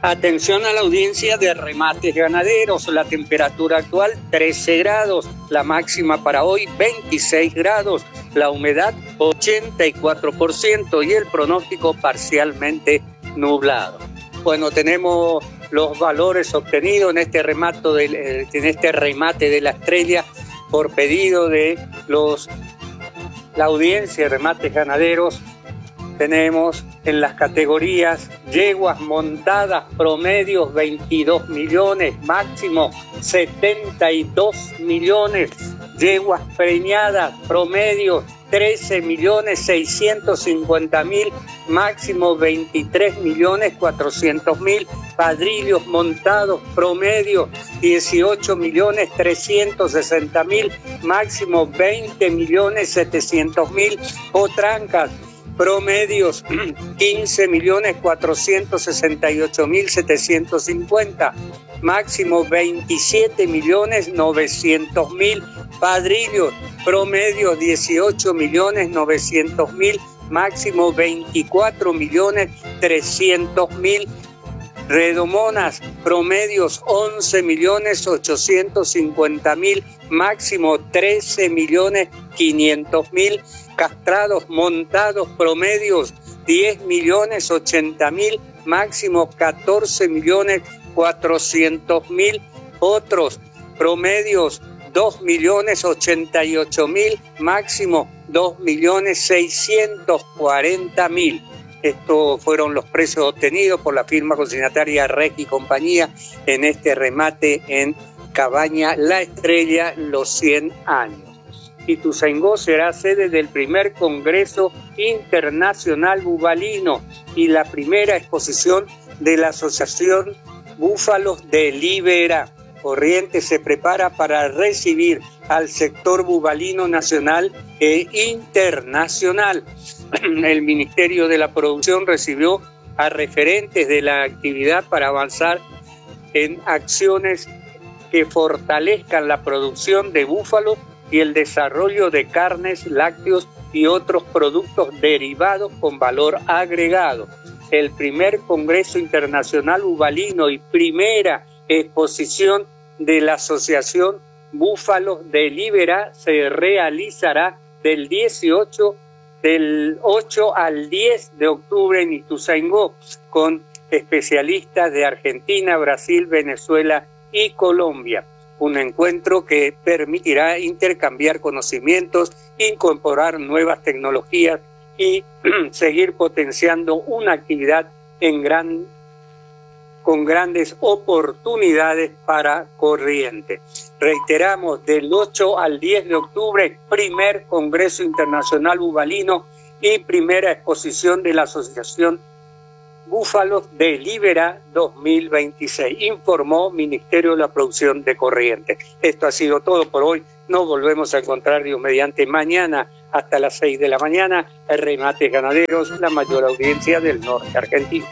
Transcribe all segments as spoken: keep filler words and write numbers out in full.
Atención a la audiencia de Remates Ganaderos. La temperatura actual trece grados, la máxima para hoy veintiséis grados, la humedad ochenta y cuatro por ciento y el pronóstico parcialmente nublado. Bueno, tenemos los valores obtenidos en este remate del, en este remate de la estrella por pedido de los la audiencia de Remates Ganaderos. Tenemos en las categorías yeguas montadas promedios veintidós millones, máximo setenta y dos millones, yeguas preñadas promedios trece millones seiscientos cincuenta mil, máximo veintitrés millones cuatrocientos mil, padrillos montados promedio dieciocho millones trescientos sesenta mil, máximo veinte millones setecientos mil, potrancas promedios quince millones cuatrocientos sesenta y ocho mil setecientos cincuenta, máximo veintisiete millones novecientos mil, padrillos promedio dieciocho millones novecientos mil, máximo veinticuatro millones trescientos mil, redomonas promedios once millones ochocientos cincuenta mil, máximo trece millones quinientos mil, castrados montados promedios diez millones ochenta mil, máximo catorce millones cuatrocientos mil, otros promedios dos millones ochenta y ocho mil, máximo dos millones seiscientos cuarenta mil. Estos fueron los precios obtenidos por la firma consignataria R E C y compañía en este remate en Cabaña La Estrella, los cien años. Ituzaingó será sede del primer Congreso Internacional Bubalino y la primera exposición de la Asociación Búfalos de Liberá. Corrientes se prepara para recibir al sector bubalino nacional e internacional. El Ministerio de la Producción recibió a referentes de la actividad para avanzar en acciones que fortalezcan la producción de búfalo y el desarrollo de carnes, lácteos y otros productos derivados con valor agregado. El primer Congreso Internacional Bubalino y primera exposición de la Asociación Búfalos de Liberá se realizará del dieciocho, del ocho al diez de octubre en Ituzaingó, con especialistas de Argentina, Brasil, Venezuela y Colombia. Un encuentro que permitirá intercambiar conocimientos, incorporar nuevas tecnologías y seguir potenciando una actividad en gran, con grandes oportunidades para Corrientes. Reiteramos, del ocho al diez de octubre, primer Congreso Internacional Bubalino y primera exposición de la Asociación Búfalos de Liberá dos mil veintiséis, informó Ministerio de la Producción de Corrientes. Esto ha sido todo por hoy. Nos volvemos a encontrar Dios mediante mañana hasta las seis de la mañana. Remates Ganaderos, la mayor audiencia del norte argentino.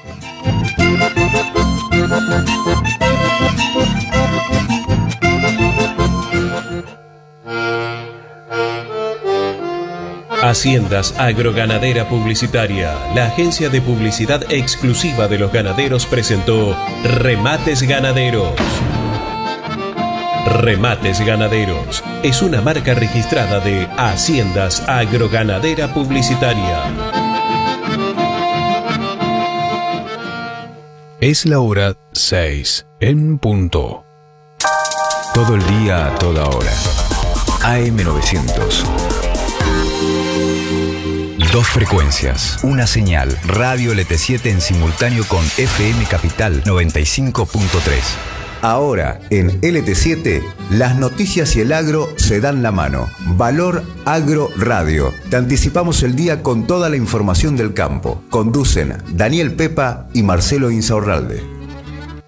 Haciendas Agroganadera Publicitaria, la agencia de publicidad exclusiva de los ganaderos, presentó Remates Ganaderos. Remates Ganaderos es una marca registrada de Haciendas Agroganadera Publicitaria. Es la hora seis en punto. Todo el día a toda hora. A M novecientos. Dos frecuencias, una señal, Radio L T siete en simultáneo con F M Capital noventa y cinco punto tres. Ahora, en L T siete, las noticias y el agro se dan la mano. Valor Agro Radio. Te anticipamos el día con toda la información del campo. Conducen Daniel Pepa y Marcelo Insaurralde.